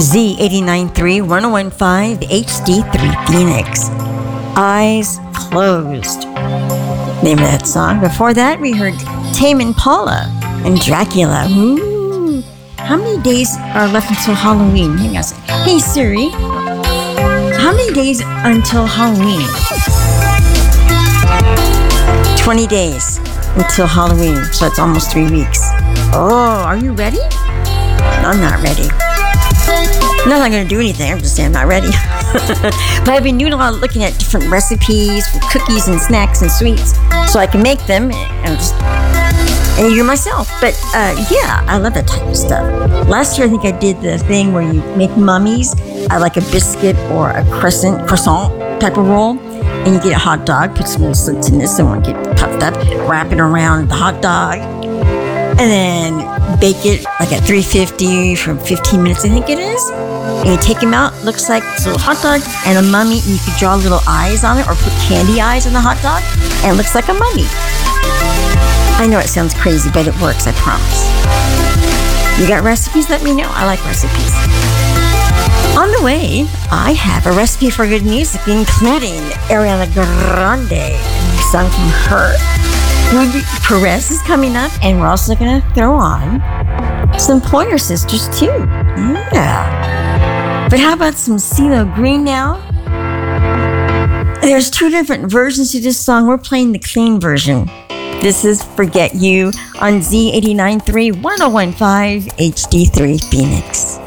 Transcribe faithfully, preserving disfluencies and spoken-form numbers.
Z eighty-nine point three, ten fifteen H D three Phoenix. Eyes Closed. Name of that song. Before that, we heard Tame Impala and Dracula. Ooh. How many days are left until Halloween? Hang on a second. Hey Siri, how many days until Halloween? twenty days until Halloween, so it's almost three weeks. Oh, are you ready? I'm not ready. I'm not going to do anything. I'm just saying I'm not ready. But I've been doing a lot of looking at different recipes for cookies and snacks and sweets so I can make them and just and eat them myself. But uh, yeah, I love that type of stuff. Last year, I think I did the thing where you make mummies, uh, like a biscuit or a crescent, croissant type of roll. And you get a hot dog, put some little slits in this, so it won't get puffed up, wrap it around the hot dog, and then bake it like at three fifty for fifteen minutes, I think it is. And you take them out, looks like this little hot dog and a mummy, and you could draw little eyes on it or put candy eyes on the hot dog, and it looks like a mummy. I know it sounds crazy, but it works, I promise. You got recipes? Let me know. I like recipes. On the way, I have a recipe for good music, including Ariana Grande, a new song from her. Ruby Perez is coming up, and we're also going to throw on some Pointer Sisters, too. Yeah. But how about some CeeLo Green now? There's two different versions to this song. We're playing the clean version. This is Forget You on Z eighty-nine point three, ten fifteen H D three Phoenix.